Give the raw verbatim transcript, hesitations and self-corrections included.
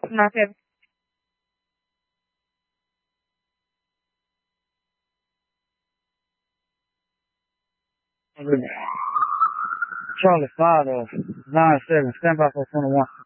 nine seven. Charlie five, uh, nine seven, stand by for twenty-one.